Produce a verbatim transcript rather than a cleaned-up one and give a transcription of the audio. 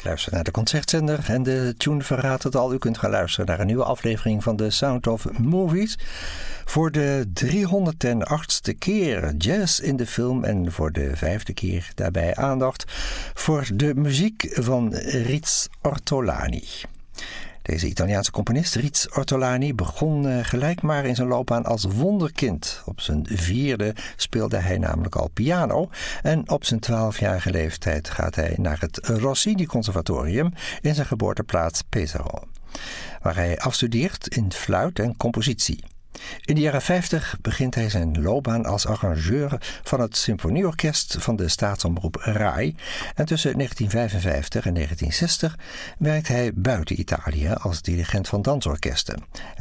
Luister naar de concertzender en de tune verraadt het al. U kunt gaan luisteren naar een nieuwe aflevering van The Sound of Movies. Voor de driehonderdachtste keer jazz in de film en voor de vijfde keer daarbij aandacht voor de muziek van Riz Ortolani. Deze Italiaanse componist, Riz Ortolani, begon uh, gelijk maar in zijn loopbaan als wonderkind. Op zijn vierde speelde hij namelijk al piano en op zijn twaalfjarige leeftijd gaat hij naar het Rossini Conservatorium in zijn geboorteplaats Pesaro, waar hij afstudeert in fluit en compositie. In de jaren vijftig begint hij zijn loopbaan als arrangeur van het symfonieorkest van de staatsomroep RAI en tussen negentien vijfenvijftig en negentien zestig werkt hij buiten Italië als dirigent van dansorkesten.